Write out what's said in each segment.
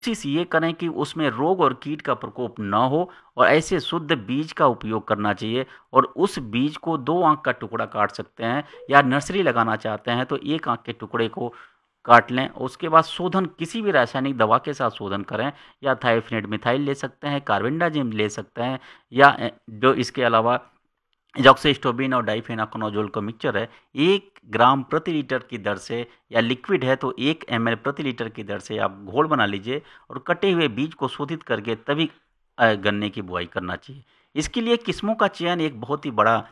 कोशिश ये करें कि उसमें रोग और कीट का प्रकोप न हो और ऐसे शुद्ध बीज का उपयोग करना चाहिए। और उस बीज को 2 आँख का टुकड़ा काट सकते हैं, या नर्सरी लगाना चाहते हैं तो 1 आँख के टुकड़े को काट लें। उसके बाद शोधन किसी भी रासायनिक दवा के साथ शोधन करें, या थायोफिनेट मिथाइल ले सकते हैं, कार्बेंडाजिम ले सकते हैं, या जो इसके अलावा डॉक्सीस्टोबिन और डाइफेनाकोनाजोल का मिक्सचर है, 1 ग्राम प्रति लीटर की दर से, या लिक्विड है तो 1 ml प्रति लीटर की दर से आप घोल बना लीजिए और कटे हुए बीज को शोधित करके तभी गन्ने की बुआई करना चाहिए। इसके लिए किस्मों का चयन एक बहुत ही बड़ा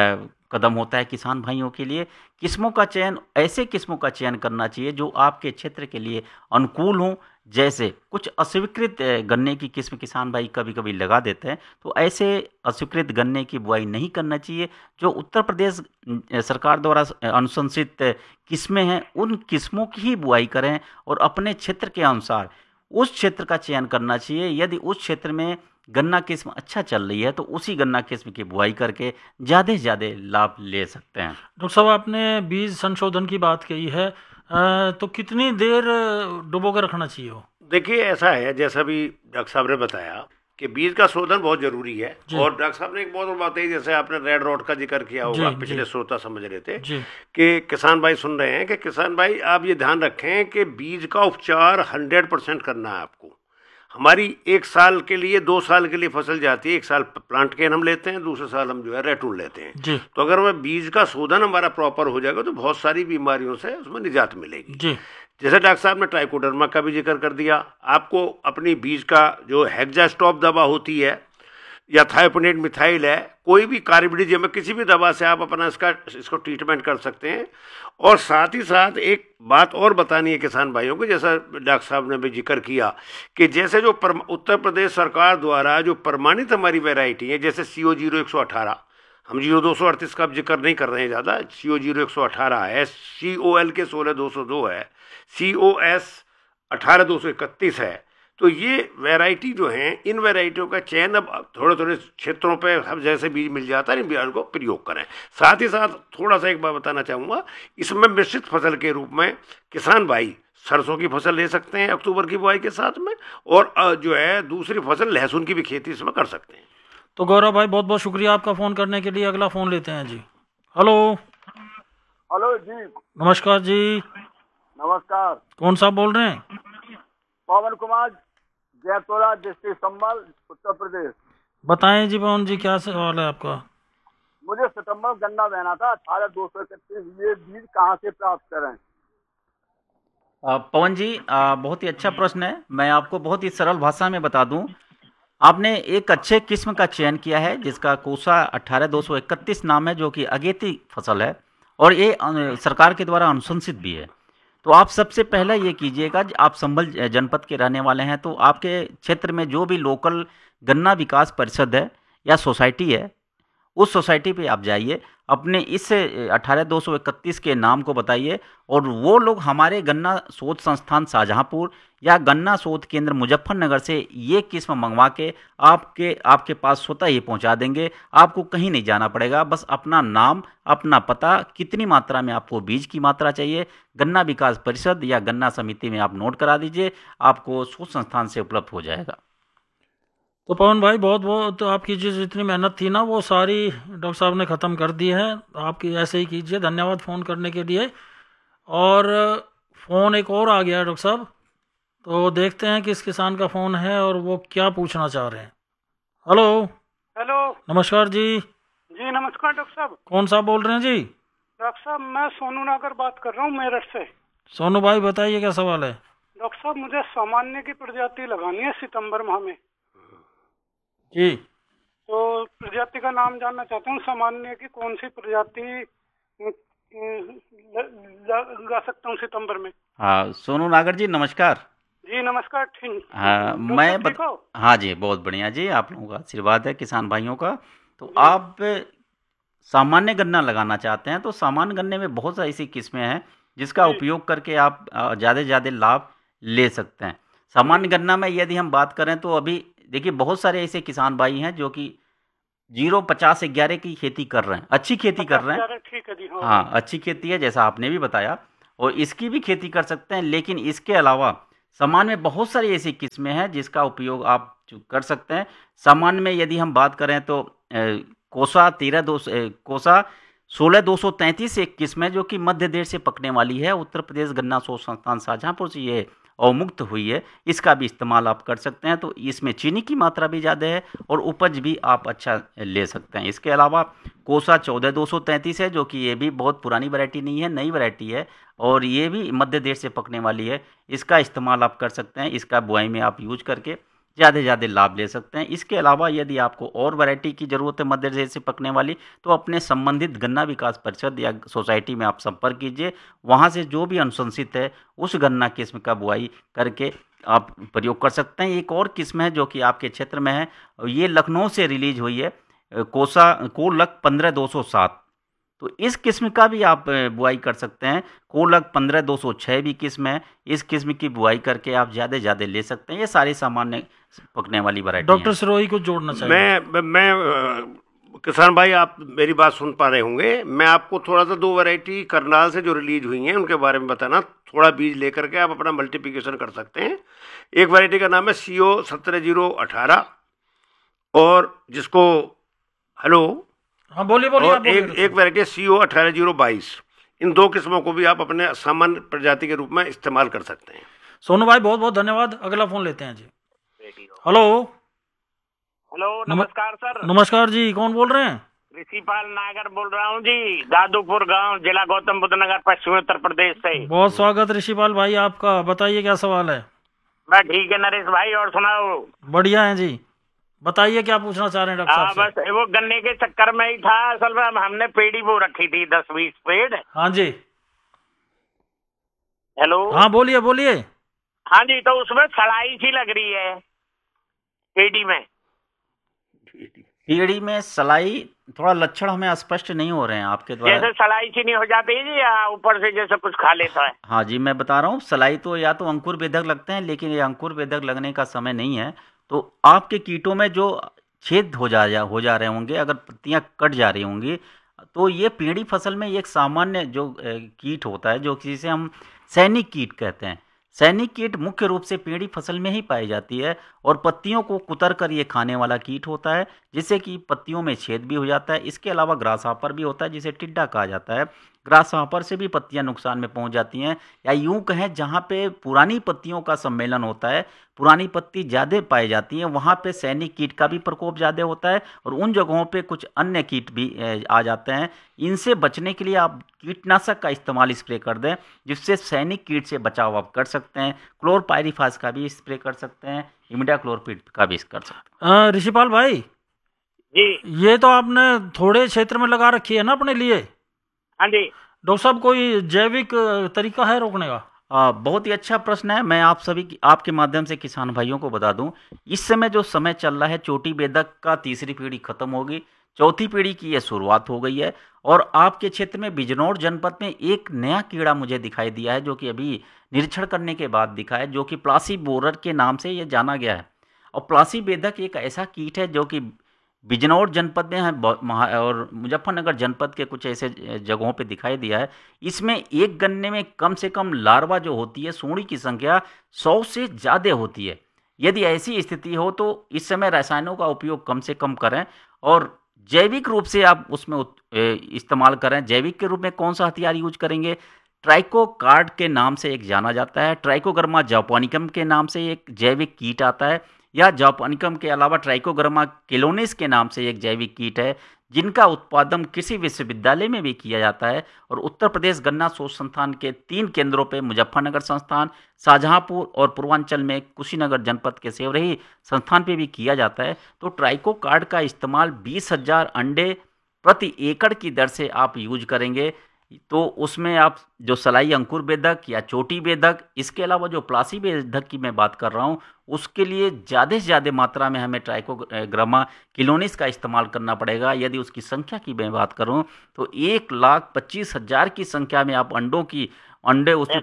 कदम होता है किसान भाइयों के लिए। किस्मों का चयन, ऐसे किस्मों का चयन करना चाहिए जो आपके क्षेत्र के लिए अनुकूल हों। जैसे कुछ अस्वीकृत गन्ने की किस्म किसान भाई कभी-कभी लगा देते हैं, तो ऐसे अस्वीकृत गन्ने की बुआई नहीं करना चाहिए। जो उत्तर प्रदेश सरकार द्वारा अनुशंसित किस्में हैं, उन किस्मों की ही बुआई करें और अपने क्षेत्र के अनुसार उस क्षेत्र का चयन करना चाहिए। यदि उस क्षेत्र में गन्ना किस्म अच्छा चल रही है तो उसी गन्ना किस्म की बुआई करके ज़्यादा से ज़्यादा लाभ ले सकते हैं। डॉक्टर साहब, आपने बीज संशोधन की बात कही है, तो कितनी देर डुबो कर रखना चाहिए वो? देखिए, ऐसा है जैसा भी डॉक्टर साहब ने बताया कि बीज का शोधन बहुत जरूरी है। और डॉक्टर साहब ने एक बहुत और बात कही, जैसे आपने रेड रॉट का जिक्र किया होगा, पिछले श्रोता समझ रहे थे कि किसान भाई सुन रहे हैं कि किसान भाई आप ये ध्यान रखें कि बीज का उपचार 100% करना है आपको। हमारी 1 साल के लिए 2 साल के लिए फसल जाती है, 1 साल प्लांट केन हम लेते हैं, दूसरे साल हम जो है रेटून लेते हैं। तो अगर वह बीज का शोधन हमारा प्रॉपर हो जाएगा तो बहुत सारी बीमारियों से उसमें निजात मिलेगी। जैसे डॉक्टर साहब ने ट्राइकोडर्मा का भी जिक्र कर दिया, आपको अपनी बीज का जो हेक्सास्टॉप दवा होती है या थायोफिनेट मिथाइल है, कोई भी कार्बनिडिज्म में किसी भी दवा से आप अपना इसको ट्रीटमेंट कर सकते हैं। और साथ ही साथ एक बात और बतानी है किसान भाइयों को, जैसा डॉक्टर साहब ने भी जिक्र किया कि जैसे जो उत्तर प्रदेश सरकार द्वारा जो प्रमाणित हमारी वैरायटी है, जैसे CO0118, हम 0238 का जिक्र नहीं कर रहे हैं ज़्यादा, CO0118 है, COL के 16202 है, COS 18231 है। तो ये वैरायटी जो हैं, इन वैरायटियों का चयन अब थोड़े थोड़े क्षेत्रों पे हम जैसे बीज मिल जाता है, इन बीज को प्रयोग करें। साथ ही साथ थोड़ा सा एक बात बताना चाहूँगा, इसमें मिश्रित फसल के रूप में किसान भाई सरसों की फसल ले सकते हैं अक्टूबर की बुआई के साथ में, और जो है दूसरी फसल लहसुन की भी खेती इसमें कर सकते हैं। तो गौरव भाई, बहुत बहुत शुक्रिया आपका फ़ोन करने के लिए। अगला फ़ोन लेते हैं जी। हेलो। हेलो जी। नमस्कार जी। नमस्कार। कौन साहब बोल रहे हैं? पवन कुमार, जयपुरा डिस्ट्रिक्ट संभल, उत्तर प्रदेश। बताएं जी पवन जी, क्या सवाल है आपका? मुझे सितंबर गन्ना बहना था 18-231, ये बीज कहाँ से प्राप्त करें? पवन जी, बहुत ही अच्छा प्रश्न है। मैं आपको बहुत ही सरल भाषा में बता दूं। आपने एक अच्छे किस्म का चयन किया है जिसका कोसा 18231 नाम है, जो कि अगेती फसल है और ये सरकार के द्वारा अनुशंसित भी है। तो आप सबसे पहले ये कीजिएगा, आप संभल जनपद के रहने वाले हैं तो आपके क्षेत्र में जो भी लोकल गन्ना विकास परिषद है या सोसाइटी है, उस सोसाइटी पे आप जाइए, अपने इस 18231 के नाम को बताइए और वो लोग हमारे गन्ना शोध संस्थान शाहजहाँपुर या गन्ना शोध केंद्र मुजफ्फरनगर से ये किस्म मंगवा के आपके पास स्वतः ही पहुंचा देंगे। आपको कहीं नहीं जाना पड़ेगा, बस अपना नाम, अपना पता, कितनी मात्रा में आपको बीज की मात्रा चाहिए, गन्ना विकास परिषद या गन्ना समिति में आप नोट करा दीजिए, आपको शोध संस्थान से उपलब्ध हो जाएगा। तो पवन भाई, बहुत बहुत आपकी जितनी मेहनत थी ना, वो सारी डॉक्टर साहब ने ख़त्म कर दी है। आपकी ऐसे ही कीजिए। धन्यवाद फ़ोन करने के लिए। और फ़ोन एक और आ गया है डॉक्टर साहब, तो देखते हैं किस किसान का फ़ोन है और वो क्या पूछना चाह रहे हैं। हेलो। हेलो। नमस्कार जी। जी नमस्कार डॉक्टर साहब। कौन साहब बोल रहे हैं जी? डॉक्टर साहब, मैं सोनू नागर बात कर रहा हूँ, मेरठ से। सोनू भाई, बताइए क्या सवाल है? डॉक्टर साहब, मुझे सामान्य की प्रजाति लगानी है सितंबर माह में जी। तो प्रजाति का नाम जानना चाहता हूँ, सामान्य की कौन सी प्रजाति लगा सकता हूँ सितंबर में? हाँ सोनू नागर जी, नमस्कार। जी नमस्कार। ठीक। हाँ हाँ जी, बहुत बढ़िया जी, आप लोगों का आशीर्वाद है किसान भाइयों का। तो आप सामान्य गन्ना लगाना चाहते हैं, तो सामान्य गन्ने में बहुत सारी ऐसी किस्में हैं जिसका उपयोग करके आप ज़्यादा से ज़्यादा लाभ ले सकते हैं। सामान्य गन्ना में यदि हम बात करें तो अभी देखिए बहुत सारे ऐसे किसान भाई हैं जो कि 05011 की खेती कर रहे हैं, अच्छी खेती कर रहे हैं। ठीक है जी। हाँ, अच्छी खेती है जैसा आपने भी बताया, और इसकी भी खेती कर सकते हैं। लेकिन इसके अलावा सामान्य में बहुत सारी ऐसी किस्में हैं जिसका उपयोग आप कर सकते हैं। सामान्य में यदि हम बात करें तो कोसा 16,233 एक किस्म है जो कि मध्य देश से पकने वाली है। उत्तर प्रदेश गन्ना शोध संस्थान शाहजहाँपुर से ये अवमुक्त हुई है। इसका भी इस्तेमाल आप कर सकते हैं। तो इसमें चीनी की मात्रा भी ज़्यादा है और उपज भी आप अच्छा ले सकते हैं। इसके अलावा कोसा 14,233 है जो कि ये भी बहुत पुरानी वैरायटी नहीं है, नई वैरायटी है और ये भी मध्य देश से पकने वाली है। इसका इस्तेमाल आप कर सकते हैं। इसका बुआई में आप यूज करके ज़्यादा से ज़्यादा लाभ ले सकते हैं। इसके अलावा यदि आपको और वैरायटी की ज़रूरत है मध्य प्रदेश से पकने वाली, तो अपने संबंधित गन्ना विकास परिषद या सोसाइटी में आप संपर्क कीजिए। वहाँ से जो भी अनुशंसित है उस गन्ना किस्म का बुआई करके आप प्रयोग कर सकते हैं। एक और किस्म है जो कि आपके क्षेत्र में है, ये लखनऊ से रिलीज हुई है, कोलक 15,207। तो इस किस्म का भी आप बुआई कर सकते हैं। कोलक 15,206 भी किस्म है। इस किस्म की बुआई करके आप ज़्यादा से ज़्यादा ले सकते हैं। ये सारी सामान्य पकने वाली वैरायटी। डॉक्टर सिरोही को जोड़ना चाहिए। मैं किसान भाई, आप मेरी बात सुन पा रहे होंगे। मैं आपको थोड़ा सा 2 वैरायटी करनाल से जो रिलीज हुई हैं उनके बारे में बताना। थोड़ा बीज लेकर के आप अपना मल्टीप्लिकेशन कर सकते हैं। एक वैरायटी का नाम है CO 17,018 और जिसको हेलो हाँ बोलिए और एक वैरायटी है CO 18,022। इन 2 किस्मों को भी आप अपने सामान्य प्रजाति के रूप में इस्तेमाल कर सकते हैं। सोनू भाई बहुत बहुत धन्यवाद। अगला फोन लेते हैं जी। हेलो हेलो, नमस्कार सर। नमस्कार जी, कौन बोल रहे हैं? ऋषिपाल नागर बोल रहा हूँ जी, दादूपुर गांव, जिला गौतम बुद्ध नगर, पश्चिमी उत्तर प्रदेश से। बहुत स्वागत ऋषिपाल भाई आपका। बताइए क्या सवाल है? मैं ठीक है नरेश भाई, और सुनाओ? बढ़िया है जी। बताइए क्या पूछना चाह रहे हैं डॉक्टर साहब से? बस वो गन्ने के चक्कर में ही था। असल में हमने पेड़ी वो रखी थी 10-20 पेड़। हाँ जी। हेलो, हाँ बोलिए बोलिए। हाँ जी, तो उसमें सड़ाई सी लग रही है पेड़ी में। पेड़ी में सलाई, थोड़ा लक्षण हमें स्पष्ट नहीं हो रहे हैं आपके द्वारा। जैसे सलाई सी नहीं हो जाती है जी, या ऊपर से जैसे कुछ खा लेता है। हाँ जी, मैं बता रहा हूँ। सलाई तो या तो अंकुर बेधक लगते हैं, लेकिन ये अंकुर बेधक लगने का समय नहीं है। तो आपके कीटों में जो छेद हो जा रहे होंगे, अगर पत्तियां कट जा रही होंगी, तो ये पेड़ी फसल में एक सामान्य जो कीट होता है, जो जिसे हम सैनिक कीट कहते हैं। सैनिक कीट मुख्य रूप से पेड़ी फसल में ही पाई जाती है और पत्तियों को कुतर कर ये खाने वाला कीट होता है, जिससे कि पत्तियों में छेद भी हो जाता है। इसके अलावा ग्रासहॉपर भी होता है, जिसे टिड्डा कहा जाता है। ग्रासहॉपर से भी पत्तियां नुकसान में पहुंच जाती हैं, या यूं कहें जहां पे पुरानी पत्तियों का सम्मेलन होता है, पुरानी पत्ती ज़्यादा पाई जाती हैं, वहां पे सैनिक कीट का भी प्रकोप ज़्यादा होता है और उन जगहों पे कुछ अन्य कीट भी आ जाते हैं। इनसे बचने के लिए आप कीटनाशक का इस्तेमाल स्प्रे कर दें, जिससे सैनिक कीट से बचाव आप कर सकते हैं। क्लोरपाइरिफास का भी स्प्रे कर सकते हैं, इमिडाक्लोरपिड का भी कर सकते हैं। ऋषिपाल भाई जी, ये तो आपने थोड़े क्षेत्र में लगा रखी है ना अपने लिए? हाँ जी। डॉक्टर साहब कोई जैविक तरीका है रोकने का? बहुत ही अच्छा प्रश्न है। मैं आपके माध्यम से किसान भाइयों को बता दूं, इस समय जो समय चल रहा है, चोटी बेधक का 3री पीढ़ी खत्म होगी, 4थी पीढ़ी की यह शुरुआत हो गई है। और आपके क्षेत्र में बिजनौर जनपद में एक नया कीड़ा मुझे दिखाई दिया है, जो कि अभी निरीक्षण करने के बाद दिखा है, जो कि प्लासी बोरर के नाम से ये जाना गया है। और प्लासी बेधक एक ऐसा कीट है जो कि बिजनौर जनपद में है और मुजफ्फरनगर जनपद के कुछ ऐसे जगहों पे दिखाई दिया है। इसमें एक गन्ने में कम से कम लार्वा जो होती है, सूंडी की संख्या 100 से ज़्यादा होती है। यदि ऐसी स्थिति हो तो इस समय रसायनों का उपयोग कम से कम करें और जैविक रूप से आप उसमें इस्तेमाल करें। जैविक के रूप में कौन सा हथियार यूज करेंगे? ट्राइकोकार्ड के नाम से एक जाना जाता है, ट्राइकोग्रामा जापानिकम के नाम से एक जैविक कीट आता है, या जापानिकम के अलावा ट्राइकोग्रामा केलोनिस के नाम से एक जैविक कीट है, जिनका उत्पादन किसी विश्वविद्यालय में भी किया जाता है। और उत्तर प्रदेश गन्ना शोध संस्थान के 3 केंद्रों पे, मुजफ्फरनगर संस्थान, शाहजहाँपुर और पूर्वांचल में कुशीनगर जनपद के सेवरही संस्थान पे भी किया जाता है। तो ट्राइकोकार्ड का इस्तेमाल 20,000 अंडे प्रति एकड़ की दर से आप यूज करेंगे, तो उसमें आप जो सलाई अंकुर बेधक या चोटी बेधक, इसके अलावा जो प्लासी बेधक की मैं बात कर रहा हूँ, उसके लिए ज़्यादा से ज़्यादा मात्रा में हमें ट्राइकोग्रामा किलोनिस का इस्तेमाल करना पड़ेगा। यदि उसकी संख्या की मैं बात करूँ तो 1,25,000 की संख्या में आप अंडे उसमें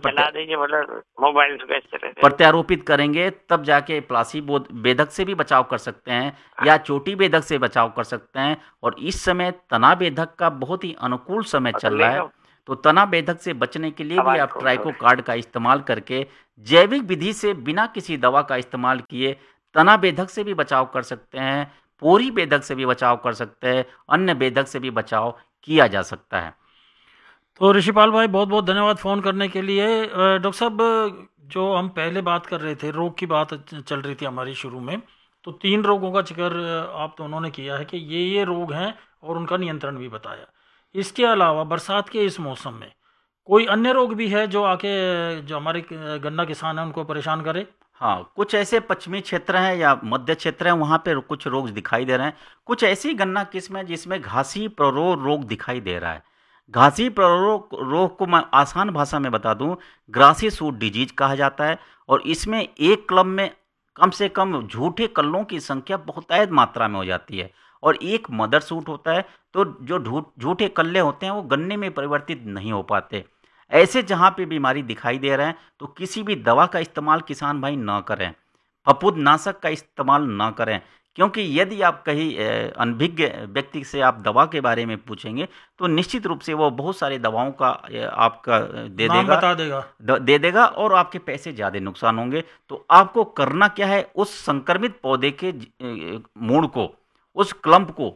प्रत्यारोपित करेंगे, तब जाके प्लासी बेधक से भी बचाव कर सकते हैं या चोटी बेधक से बचाव कर सकते हैं। और इस समय तना बेधक का बहुत ही अनुकूल समय चल रहा है, तो तना बेधक से बचने के लिए भी आप ट्राइकोकार्ड का इस्तेमाल करके जैविक विधि से बिना किसी दवा का इस्तेमाल किए तना बेधक से भी बचाव कर सकते हैं, पोरी बेधक से भी बचाव कर सकते हैं, अन्य बेधक से भी बचाव किया जा सकता है। तो ऋषिपाल भाई बहुत बहुत धन्यवाद फ़ोन करने के लिए। डॉक्टर साहब, जो हम पहले बात कर रहे थे, रोग की बात चल रही थी हमारी शुरू में, तो 3 रोगों का जिक्र आप दोनों ने किया है कि ये रोग हैं और उनका नियंत्रण भी बताया। इसके अलावा बरसात के इस मौसम में कोई अन्य रोग भी है जो आके जो हमारे गन्ना किसान हैं उनको परेशान करे? हाँ, कुछ ऐसे पश्चिमी क्षेत्र हैं या मध्य क्षेत्र हैं, वहाँ पे कुछ रोग दिखाई दे रहे हैं। कुछ ऐसी गन्ना किस्म है जिसमें घासी प्ररोह रोग दिखाई दे रहा है। घासी प्ररोह रोग को मैं आसान भाषा में बता दूं, ग्रासी सूट डिजीज कहा जाता है। और इसमें एक क्लब में कम से कम झूठे कल्लों की संख्या बहुतायत मात्रा में हो जाती है और एक मदर सूट होता है। तो जो झूठे कल्ले होते हैं वो गन्ने में परिवर्तित नहीं हो पाते। ऐसे जहाँ पे बीमारी दिखाई दे रहे हैं तो किसी भी दवा का इस्तेमाल किसान भाई ना करें, फफूंदनाशक का इस्तेमाल ना करें, क्योंकि यदि आप कहीं अनभिज्ञ व्यक्ति से आप दवा के बारे में पूछेंगे तो निश्चित रूप से वो बहुत सारी दवाओं का आपका दे देगा और आपके पैसे ज़्यादा नुकसान होंगे। तो आपको करना क्या है, उस संक्रमित पौधे के मूड़ को, उस क्लम्प को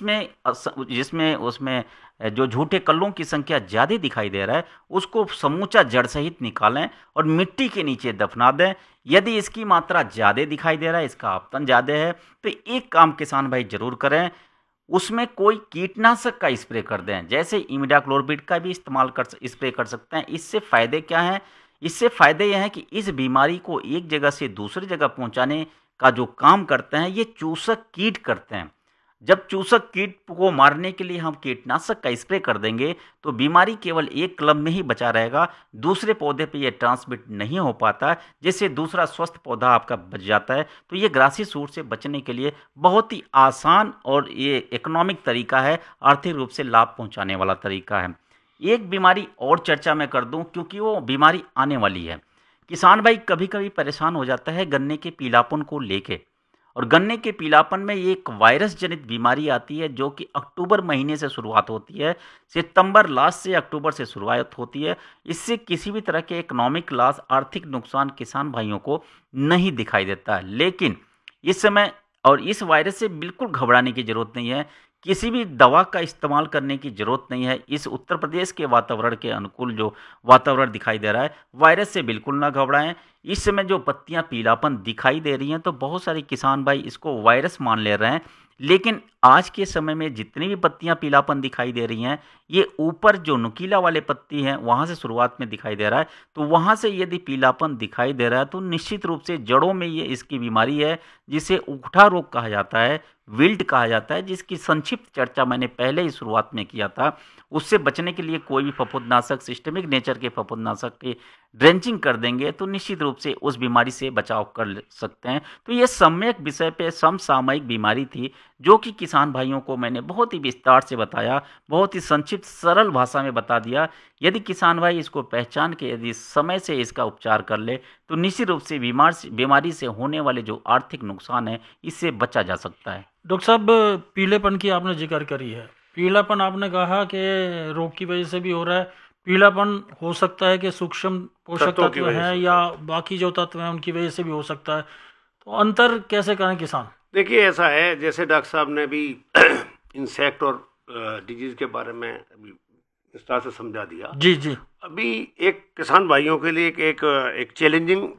जिसमें उसमें जो झूठे कल्लों की संख्या ज़्यादा दिखाई दे रहा है, उसको समूचा जड़ सहित निकालें और मिट्टी के नीचे दफना दें। यदि इसकी मात्रा ज़्यादा दिखाई दे रहा है, इसका आपतन ज़्यादा है, तो एक काम किसान भाई जरूर करें, उसमें कोई कीटनाशक का स्प्रे कर दें। जैसे इमिडाक्लोरपिड का भी स्प्रे कर सकते हैं। इससे फ़ायदे क्या हैं? इससे फ़ायदे यह हैं कि इस बीमारी को एक जगह से दूसरी जगह पहुंचाने का जो काम करते हैं ये चूसक कीट करते हैं। जब चूसक कीट को मारने के लिए हम कीटनाशक का स्प्रे कर देंगे तो बीमारी केवल एक क्लब में ही बचा रहेगा, दूसरे पौधे पे ये ट्रांसमिट नहीं हो पाता, जिससे दूसरा स्वस्थ पौधा आपका बच जाता है। तो ये ग्रासी सूट से बचने के लिए बहुत ही आसान और ये इकोनॉमिक तरीका है, आर्थिक रूप से लाभ पहुंचाने वाला तरीका है। एक बीमारी और चर्चा मैं कर दूं क्योंकि वो बीमारी आने वाली है। किसान भाई कभी कभी परेशान हो जाता है गन्ने के पीलापन को लेके, और गन्ने के पीलापन में एक वायरस जनित बीमारी आती है जो कि अक्टूबर महीने से शुरुआत होती है, सितंबर लास्ट से अक्टूबर से शुरुआत होती है। इससे किसी भी तरह के इकोनॉमिक लॉस, आर्थिक नुकसान किसान भाइयों को नहीं दिखाई देता है। लेकिन इस समय और इस वायरस से बिल्कुल घबराने की जरूरत नहीं है, किसी भी दवा का इस्तेमाल करने की जरूरत नहीं है। इस उत्तर प्रदेश के वातावरण के अनुकूल जो वातावरण दिखाई दे रहा है, वायरस से बिल्कुल ना घबराएं। इस समय जो पत्तियां पीलापन दिखाई दे रही हैं तो बहुत सारे किसान भाई इसको वायरस मान ले रहे हैं, लेकिन आज के समय में जितनी भी पत्तियां पीलापन दिखाई दे रही हैं ये ऊपर जो नुकीला वाले पत्ती हैं वहाँ से शुरुआत में दिखाई दे रहा है। तो वहाँ से यदि पीलापन दिखाई दे रहा है तो निश्चित रूप से जड़ों में ये इसकी बीमारी है जिसे उकठा रोग कहा जाता है, विल्ट कहा जाता है, जिसकी संक्षिप्त चर्चा मैंने पहले ही शुरुआत में किया था। उससे बचने के लिए कोई भी फफूंदनाशक, सिस्टमिक नेचर के फफूंदनाशक की ड्रेंचिंग कर देंगे तो निश्चित रूप से उस बीमारी से बचाव कर सकते हैं। तो ये सम्यक विषय पे समसामयिक बीमारी थी जो कि किसान भाइयों को मैंने बहुत ही विस्तार से बताया, बहुत ही संक्षिप्त सरल भाषा में बता दिया। यदि किसान भाई इसको पहचान के यदि समय से इसका उपचार कर ले तो निश्चित रूप से बीमारी से होने वाले जो आर्थिक नुकसान है इससे बचा जा सकता है। डॉक्टर साहब, पीलेपन की आपने जिक्र करी है, पीलापन आपने कहा कि रोग की वजह से भी हो रहा है। पीलापन हो सकता है कि सूक्ष्म पोषक तत्व हैं या बाकी जो तत्व हैं उनकी वजह से भी हो सकता है, तो अंतर कैसे करें किसान? देखिए ऐसा है, जैसे डॉक्टर साहब ने भी इंसेक्ट और डिजीज के बारे में अभी विस्तार से समझा दिया। जी जी। अभी एक किसान भाइयों के लिए एक चैलेंजिंग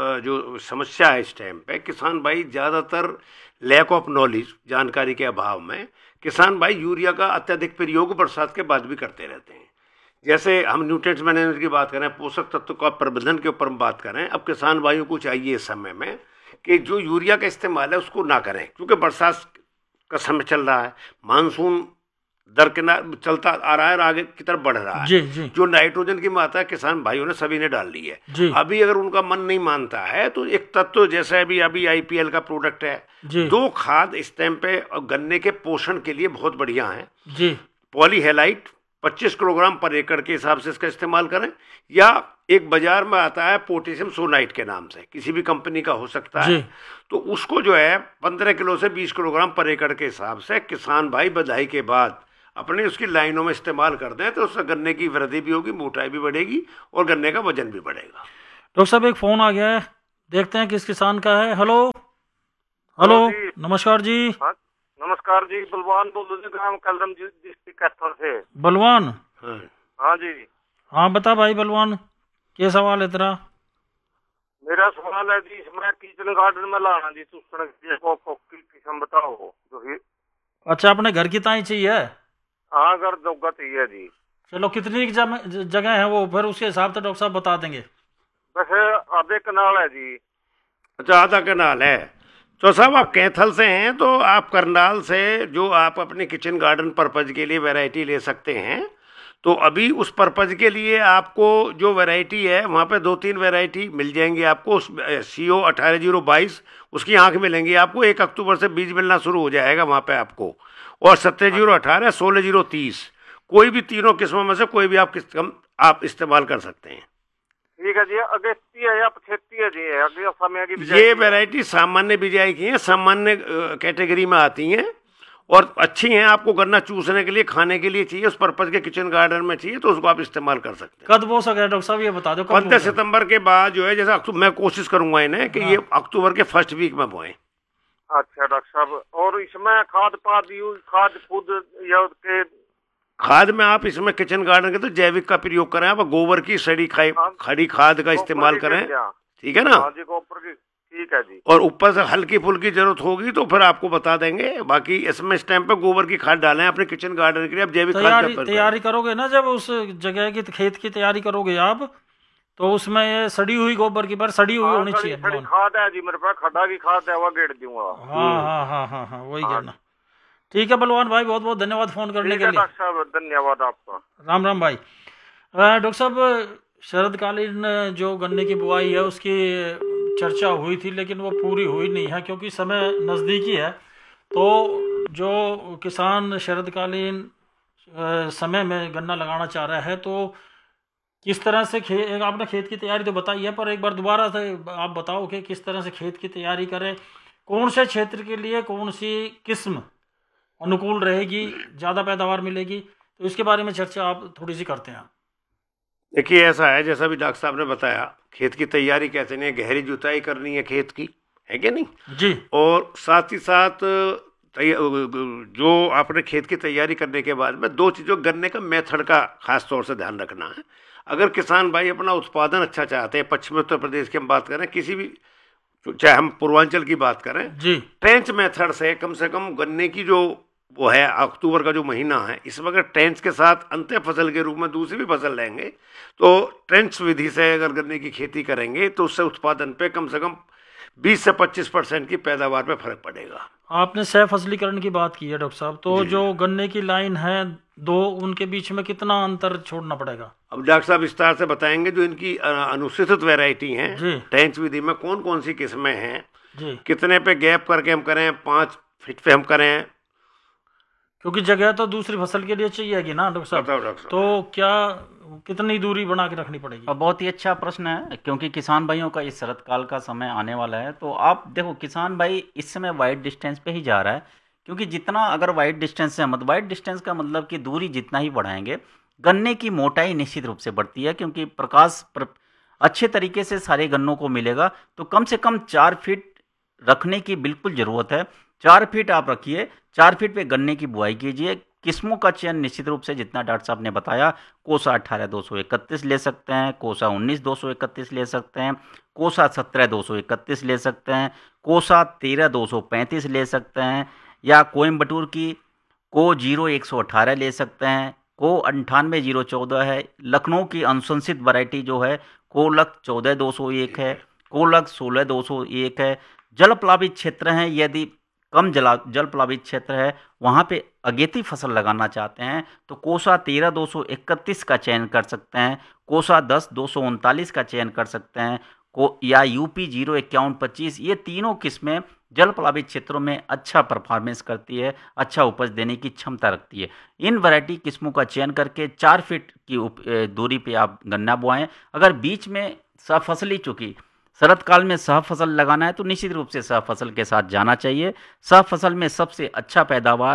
जो समस्या है इस टाइम पे, किसान भाई ज़्यादातर लैक ऑफ नॉलेज, जानकारी के अभाव में किसान भाई यूरिया का अत्यधिक प्रयोग बरसात के बाद भी करते रहते हैं। जैसे हम न्यूट्रिएंट्स मैनेजमेंट की बात करें, पोषक तत्व का प्रबंधन के ऊपर हम बात करें, अब किसान भाइयों को चाहिए इस समय में कि जो यूरिया का इस्तेमाल है उसको ना करें, क्योंकि बरसात का समय चल रहा है, मानसून दरकिनार चलता आ रहा है और आगे की तरफ बढ़ रहा है। जी जी। जो नाइट्रोजन की मात्रा किसान भाइयों ने सभी ने डाल ली है। अभी अगर उनका मन नहीं मानता है तो एक तत्व जैसे अभी IPL का प्रोडक्ट है, 2 खाद इस टाइम पे गन्ने के पोषण के लिए बहुत बढ़िया है जी। पॉलीहेलाइट 25 किलोग्राम पर एकड़ के हिसाब से इसका इस्तेमाल करें, या एक बाजार में आता है पोटेशियम सोनाइट के नाम से, किसी भी कंपनी का हो सकता है, तो उसको जो है 15 किलो से 20 किलोग्राम पर एकड़ के हिसाब से किसान भाई बधाई के बाद अपनी उसकी लाइनों में इस्तेमाल कर दें तो उससे गन्ने की वृद्धि भी होगी, मोटाई भी बढ़ेगी और गन्ने का वजन भी बढ़ेगा। डॉक्टर साहब एक फ़ोन आ गया है, देखते हैं किस किसान का है। हेलो हेलो, नमस्कार जी। नमस्कार जी, बलवान बोल रहे ग्राम कलरम डिस्ट्रिक्ट कैथल से। बलवान? हाँ जी। हाँ बता भाई बलवान, क्या सवाल है तेरा? मेरा सवाल है जी, इसमें किचन गार्डन में लाना जी किस्म बताओ जो ही। अच्छा, अपने घर की ताई चाहिए? हाँ, घर दोगा चाहिए जी। चलो, कितनी जगह है वो, फिर उसके हिसाब से डॉक्टर साहब बता देंगे। वैसे आधे कनाल है जी। अच्छा, आधा कनाल है। तो साहब आप कैथल से हैं तो आप करनाल से जो आप अपने किचन गार्डन पर्पज के लिए वैरायटी ले सकते हैं। तो अभी उस पर्पज के लिए आपको जो वैरायटी है वहाँ पे 2-3 वैरायटी मिल जाएंगी आपको। CO 18-022 उसकी आँख मिलेंगी आपको। 1 अक्टूबर से बीज मिलना शुरू हो जाएगा वहाँ पे आपको। और 17-018, 16-030 कोई भी तीनों किस्मों में से कोई भी आप इस्तेमाल कर सकते हैं। ठीक है जी। अगस्ती है या पछेती है जी? अगले समय की ये वैरायटी सामान्य बिजाई की है, सामान्य कैटेगरी में आती हैं और अच्छी हैं। आपको गन्ना चूसने के लिए, खाने के लिए चाहिए, उस पर्पज के किचन गार्डन में चाहिए तो उसको आप इस्तेमाल कर सकते हैं। कब बो सके डॉक्टर साहब ये बता दो? 15 सितंबर के बाद जो है, जैसा मैं कोशिश करूंगा इन्हें कि ये अक्टूबर के फर्स्ट वीक में बोएं। अच्छा डॉक्टर साहब, और इसमें खाद खुद या खाद में आप इसमें किचन गार्डन के तो जैविक का प्रयोग करें। आप गोबर की खड़ी खाद का इस्तेमाल करें, ठीक है ना? गोबर की, ठीक है जी। और ऊपर से हल्की फुल्की जरूरत होगी तो फिर आपको बता देंगे। बाकी इसमें इस टाइम पे गोबर की खाद डालें अपने किचन गार्डन के लिए। आप जैविक खाद तैयारी करोगे ना, जब उस जगह की खेत की तैयारी करोगे आप, तो उसमें ये सड़ी हुई गोबर की, पर सड़ी हुई होनी चाहिए। खाद है जी मेरे पास, खड्डा की खाद है, वो गेड़ दूंगा। हाँ, वही करना। ठीक है बलवान भाई, बहुत बहुत धन्यवाद फोन करने के लिए। डॉक्टर साहब धन्यवाद आपका। राम राम भाई। डॉक्टर साहब, शरदकालीन जो गन्ने की बुआई है उसकी चर्चा हुई थी, लेकिन वो पूरी हुई नहीं है क्योंकि समय नज़दीकी है। तो जो किसान शरदकालीन समय में गन्ना लगाना चाह रहा है, तो किस तरह से आपने खेत की तैयारी तो बताई है, पर एक बार दोबारा से आप बताओ कि किस तरह से खेत की तैयारी करें, कौन से क्षेत्र के लिए कौन सी किस्म अनुकूल रहेगी, ज़्यादा पैदावार मिलेगी, तो इसके बारे में चर्चा आप थोड़ी सी करते हैं। देखिए, ऐसा है जैसा भी डॉक्टर साहब ने बताया, खेत की तैयारी कैसे नहीं, गहरी जुताई करनी है खेत की, है क्या नहीं जी। और साथ ही साथ जो आपने खेत की तैयारी करने के बाद में 2 चीज़ों, गन्ने का मेथड का खास तौर से ध्यान रखना है। अगर किसान भाई अपना उत्पादन अच्छा चाहते हैं, पश्चिमी उत्तर प्रदेश की हम बात करें, किसी भी, चाहे हम पूर्वांचल की बात करें जी, ट्रेंच मेथड से कम गन्ने की जो वो है, अक्टूबर का जो महीना है, इसमें अगर ट्रेंच के साथ अंत्य फसल के रूप में दूसरी भी फसल लेंगे तो ट्रेंच विधि से अगर गन्ने की खेती करेंगे तो उससे उत्पादन पे कम से कम 20 से 25% की पैदावार पे फर्क पड़ेगा। आपने सह फसलीकरण की बात की है डॉक्टर साहब, तो जो गन्ने की लाइन है 2, उनके बीच में कितना अंतर छोड़ना पड़ेगा? अब डॉक्टर साहब विस्तार से बताएंगे। जो इनकी अनुसूचित वैरायटी हैं ट्रेंच विधि में, कौन कौन सी किस्में हैं, कितने पे गैप करके हम करें, 5 फीट पे हम करें, क्योंकि जगह तो दूसरी फसल के लिए चाहिएगी ना डॉक्टर साहब। तो क्या कितनी दूरी बना के रखनी पड़ेगी? बहुत ही अच्छा प्रश्न है, क्योंकि किसान भाइयों का इस शरद काल का समय आने वाला है। तो आप देखो, किसान भाई इस समय वाइड डिस्टेंस पे ही जा रहा है, क्योंकि जितना अगर वाइड डिस्टेंस से वाइड डिस्टेंस का मतलब कि दूरी जितना ही बढ़ाएंगे, गन्ने की मोटाई निश्चित रूप से बढ़ती है, क्योंकि प्रकाश अच्छे तरीके से सारे गन्नों को मिलेगा। तो कम से कम 4 फीट रखने की बिल्कुल ज़रूरत है। 4 फीट आप रखिए, 4 फीट पे गन्ने की बुआई कीजिए। किस्मों का चयन निश्चित रूप से जितना डॉक्टर साहब ने बताया, कोसा 18-231 ले सकते हैं, कोसा 19-231 ले सकते हैं, कोसा 17-231 ले सकते हैं, कोसा 13-235 ले सकते हैं, या कोयम्बटूर की को 0118 ले सकते हैं, को 98-014 है। लखनऊ की अनुशंसित वैरायटी जो है कोलक 14-201 है, कोलक 16-201 है। जल प्लावित क्षेत्र हैं, यदि कम जल प्लावित क्षेत्र है, वहाँ पे अगेती फसल लगाना चाहते हैं तो कोसा 13-231 का चयन कर सकते हैं, कोसा 10-239 का चयन कर सकते हैं, या यूपी 05125। ये तीनों किस्में जल प्लावित क्षेत्रों में अच्छा परफॉर्मेंस करती है, अच्छा उपज देने की क्षमता रखती है। इन वैरायटी किस्मों का चयन करके 4 फीट की दूरी पे आप गन्ना बोआएं। अगर बीच में सफसली, चूँकि शरद काल में सह फसल लगाना है, तो निश्चित रूप से सह फसल के साथ जाना चाहिए। सह फसल में सबसे अच्छा पैदावार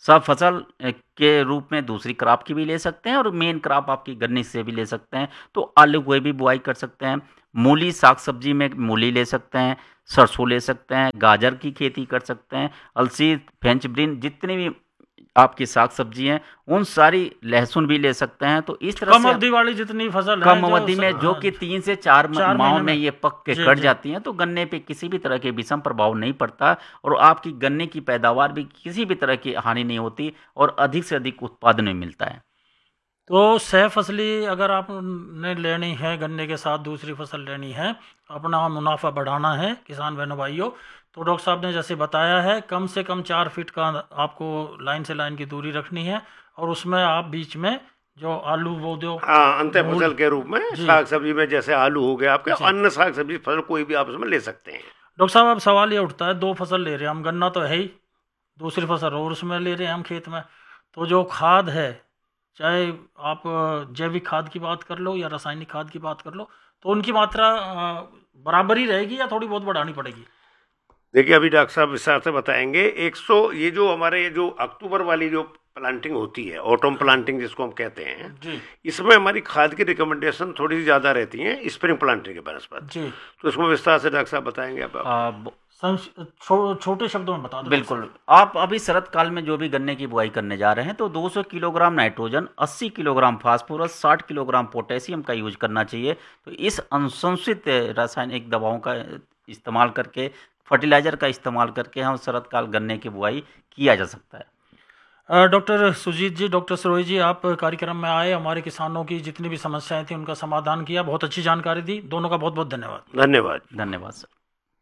सब फसल के रूप में दूसरी क्रॉप की भी ले सकते हैं और मेन क्रॉप आपकी गन्ने से भी ले सकते हैं। तो आलू की भी बुआई कर सकते हैं, मूली साग सब्जी में मूली ले सकते हैं, सरसों ले सकते हैं, गाजर की खेती कर सकते हैं, अलसी, फ्रेंच बीन, जितनी भी आपकी साग सब्जी हैं उन सारी, लहसुन भी ले सकते हैं। तो इस तरह कम से अवधि वाली जितनी फसल है, कम अवधि में जो कि 3 से 4 4 माह महीने में में ये पक के जी, कट जी। जाती हैं, तो गन्ने पे किसी भी तरह के विषम प्रभाव नहीं पड़ता और आपकी गन्ने की पैदावार भी किसी भी तरह की हानि नहीं होती और अधिक से अधिक उत्पादन भी मिलता है। तो सह फसली अगर आपने लेनी है, गन्ने के साथ दूसरी फसल लेनी है, अपना मुनाफा बढ़ाना है किसान बहनों भाइयों, तो डॉक्टर साहब ने जैसे बताया है कम से कम 4 फीट का आपको लाइन से लाइन की दूरी रखनी है और उसमें आप बीच में जो आलू बो दो, हाँ, अंतर मूल- फसल के रूप में जी। साग सब्जी में जैसे आलू हो गया आपके, जी। अन्य साग सब्जी फसल कोई भी आप उसमें ले सकते हैं। डॉक्टर साहब अब सवाल ये उठता है 2 फसल ले रहे हैं हम, गन्ना तो है ही, दूसरी फसल और उसमें ले रहे हैं हम खेत में, तो जो खाद है, चाहे आप जैविक खाद की बात कर लो या रासायनिक खाद की बात कर लो, तो उनकी मात्रा बराबर ही रहेगी या थोड़ी बहुत बढ़ानी पड़ेगी? देखिए अभी डॉक्टर साहब विस्तार से बताएंगे। 100 ये जो हमारे जो अक्टूबर वाली जो प्लांटिंग होती है, ऑटम प्लांटिंग जिसको हम कहते हैं जी इसमें हमारी खाद की रिकमेंडेशन थोड़ी सी ज़्यादा रहती है स्प्रिंग प्लांटिंग के बनस्पत। जी, तो इसमें विस्तार से डॉक्टर साहब बताएंगे आप। छोटे शब्दों में बता दो। बिल्कुल, आप अभी शरद काल में जो भी गन्ने की बुआई करने जा रहे हैं तो 200 kilogram nitrogen, 80 kilogram phosphorus, 60 kilogram potassium का यूज करना चाहिए। तो इस अनुशंसित रासायनिक दवाओं का इस्तेमाल करके, फर्टिलाइजर का इस्तेमाल करके हम शरद काल गन्ने की बुआई किया जा सकता है। डॉक्टर सुजीत जी, डॉक्टर सरोज जी, आप कार्यक्रम में आए, हमारे किसानों की जितनी भी समस्याएं थी उनका समाधान किया, बहुत अच्छी जानकारी दी, दोनों का बहुत बहुत धन्यवाद। धन्यवाद। धन्यवाद सर।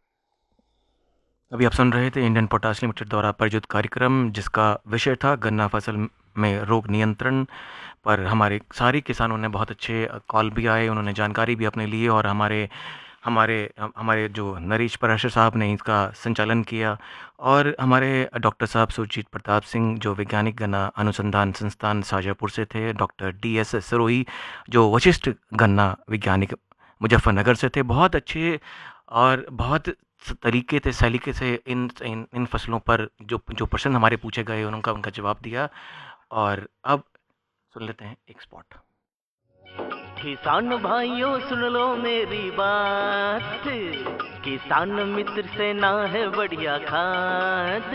अभी आप सुन रहे थे इंडियन पोटाश लिमिटेड द्वारा प्रायोजित कार्यक्रम, जिसका विषय था गन्ना फसल में रोग नियंत्रण पर। हमारे सारे किसानों ने बहुत अच्छे कॉल भी आए, उन्होंने जानकारी भी अपने लिए, और हमारे जो नरेश पराशर साहब ने इसका संचालन किया, और हमारे डॉक्टर साहब सुरजीत प्रताप सिंह जो वैज्ञानिक गन्ना अनुसंधान संस्थान शाजापुर से थे, डॉक्टर DS सरोही जो वशिष्ठ गन्ना वैज्ञानिक मुजफ्फरनगर से थे। बहुत अच्छे और बहुत तरीके से, सलीके से इन फसलों पर जो प्रश्न हमारे पूछे गए उनका जवाब दिया। और अब सुन लेते हैं एक स्पॉट। किसान भाइयों सुन लो मेरी बात, किसान मित्र से ना है बढ़िया खाद,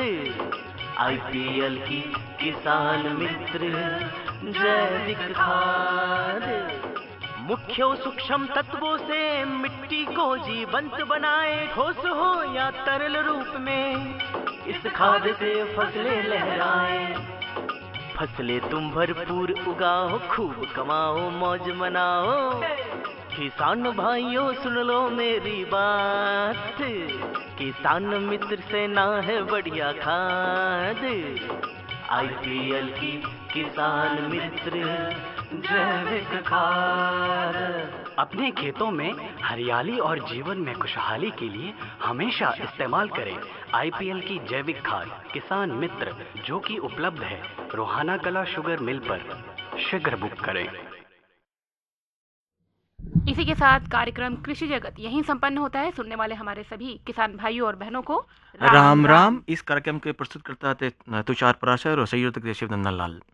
IPL की किसान मित्र जैविक खाद, मुख्य सूक्ष्म तत्वों से मिट्टी को जीवंत बनाए, ठोस हो या तरल रूप में इस खाद से फसलें लहराए, फसलें तुम भरपूर उगाओ, खूब कमाओ, मौज मनाओ। किसान भाइयों सुन लो मेरी बात, किसान मित्र से ना है बढ़िया खाद, IPL की किसान मित्र जैविक खाद। अपने खेतों में हरियाली और जीवन में खुशहाली के लिए हमेशा इस्तेमाल करें IPL की जैविक खाद किसान मित्र, जो कि उपलब्ध है रोहाना कला शुगर मिल पर। शीघ्र बुक करें। इसी के साथ कार्यक्रम कृषि जगत यहीं संपन्न होता है। सुनने वाले हमारे सभी किसान भाइयों और बहनों को राम राम। इस कार्यक्रम के प्रस्तुत करता है तुषार पराशर और संयोजक शिवनंदन लाल।